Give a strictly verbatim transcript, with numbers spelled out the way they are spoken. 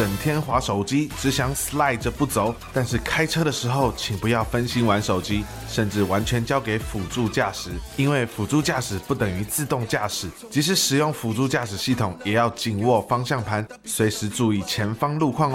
整天滑手机，只想 slide 着不走。但是开车的时候，请不要分心玩手机，甚至完全交给辅助驾驶，因为辅助驾驶不等于自动驾驶。即使使用辅助驾驶系统，也要紧握方向盘，随时注意前方路况哦。